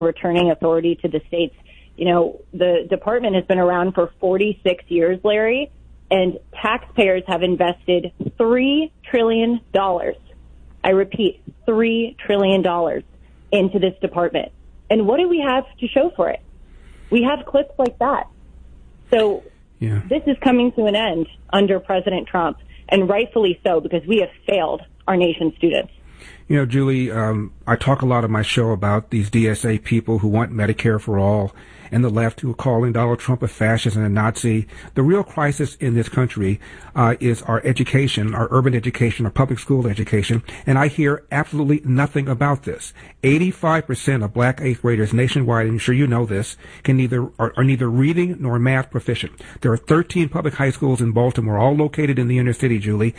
returning authority to the states. You know, the department has been around for 46 years, Larry, and taxpayers have invested $3 trillion. I repeat, $3 trillion into this department. And what do we have to show for it? We have clips like that. So This is coming to an end under President Trump, and rightfully so, because we have failed our nation's students. You know, Julie, I talk a lot on my show about these DSA people who want Medicare for all, and the left who are calling Donald Trump a fascist and a Nazi. The real crisis in this country is our education, our urban education, our public school education, and I hear absolutely nothing about this. 85% of black eighth graders nationwide, and I'm sure you know this, are neither reading nor math proficient. There are 13 public high schools in Baltimore, all located in the inner city, Julie.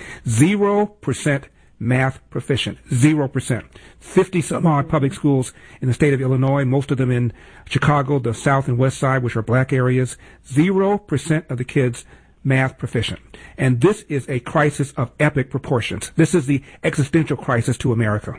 0% math proficient, 0%. 50 some odd public schools in the state of Illinois, most of them in Chicago, the south and west side, which are black areas. 0% of the kids math proficient. And this is a crisis of epic proportions. This is the existential crisis to America.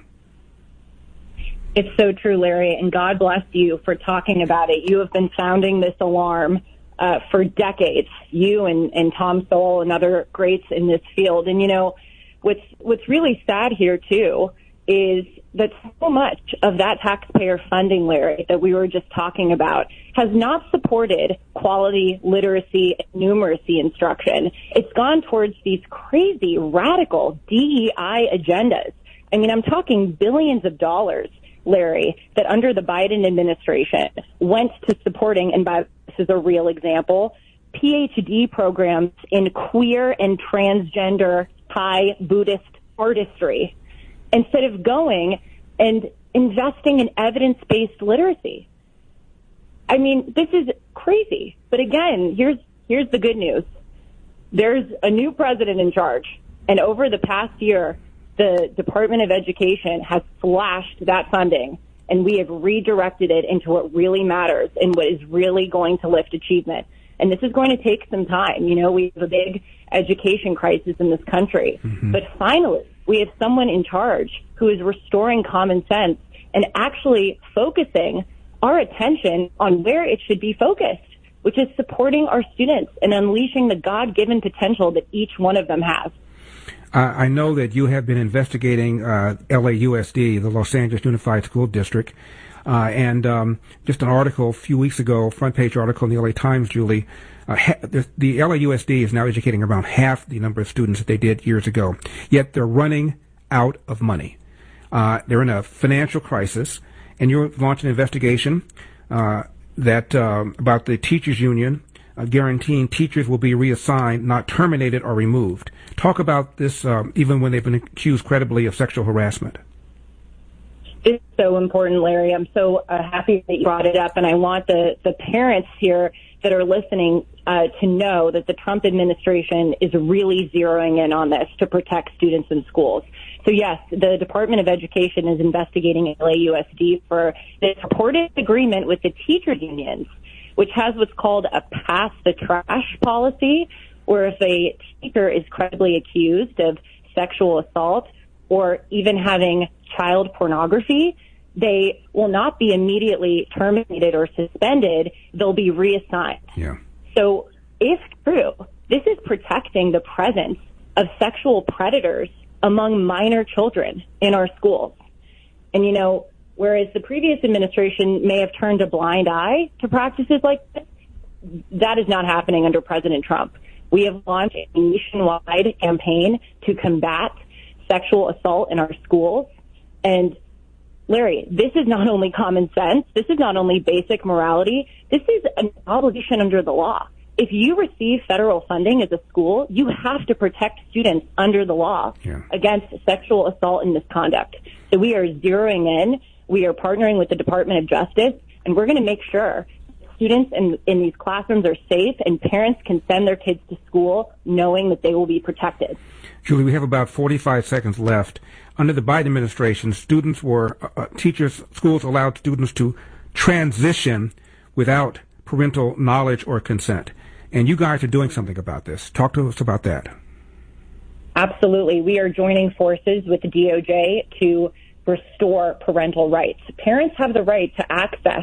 It's so true, Larry, and God bless you for talking about it. You have been sounding this alarm for decades, you and Tom Sowell and other greats in this field. And, you know, What's really sad here, too, is that so much of that taxpayer funding, Larry, that we were just talking about, has not supported quality literacy and numeracy instruction. It's gone towards these crazy, radical DEI agendas. I mean, I'm talking billions of dollars, Larry, that under the Biden administration went to supporting, and this is a real example, PhD programs in queer and transgender Thai Buddhist artistry, instead of going and investing in evidence-based literacy. I mean, this is crazy. But again, here's the good news. There's a new president in charge, and over the past year, the Department of Education has slashed that funding, and we have redirected it into what really matters and what is really going to lift achievement. And this is going to take some time. You know, we have a big education crisis in this country. Mm-hmm. But finally, we have someone in charge who is restoring common sense and actually focusing our attention on where it should be focused, which is supporting our students and unleashing the God-given potential that each one of them has. I know that you have been investigating LAUSD, the Los Angeles Unified School District. And just an article a few weeks ago, front page article in the LA Times, Julie, the LAUSD is now educating around half the number of students that they did years ago. Yet they're running out of money. They're in a financial crisis, and you're launching an investigation that about the teachers union guaranteeing teachers will be reassigned, not terminated or removed. Talk about this, even when they've been accused credibly of sexual harassment. It's so important, Larry. I'm so happy that you brought it up, and I want the parents here that are listening to know that the Trump administration is really zeroing in on this to protect students in schools. So, yes, the Department of Education is investigating LAUSD for this purported agreement with the teachers unions, which has what's called a pass the trash policy, where if a teacher is credibly accused of sexual assault or even having child pornography, they will not be immediately terminated or suspended. They'll be reassigned. Yeah. So if true, this is protecting the presence of sexual predators among minor children in our schools. And, you know, whereas the previous administration may have turned a blind eye to practices like this, that is not happening under President Trump. We have launched a nationwide campaign to combat sexual assault in our schools. And Larry, this is not only common sense, this is not only basic morality, this is an obligation under the law. If you receive federal funding as a school, you have to protect students under the law against sexual assault and misconduct. So we are zeroing in, we are partnering with the Department of Justice, and we're going to make sure students in these classrooms are safe and parents can send their kids to school knowing that they will be protected. Julie, we have about 45 seconds left. Under the Biden administration, schools allowed students to transition without parental knowledge or consent. And you guys are doing something about this. Talk to us about that. Absolutely. We are joining forces with the DOJ to restore parental rights. Parents have the right to access